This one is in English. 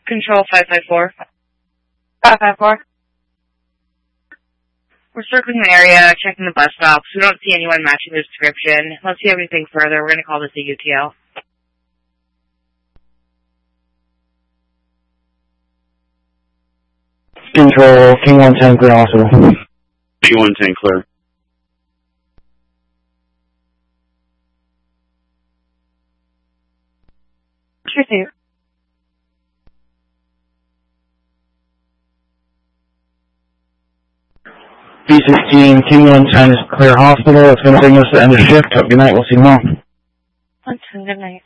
Control 554. 554. We're circling the area, checking the bus stops. We don't see anyone matching the description. Unless you have anything further, we're going to call this a UTL. Control, King 110, clear hospital. King 110, clear. Receive. B16, King 110 is clear hospital. It's going to bring us to the end of shift. Have a good night. We'll see you tomorrow. 110, good night.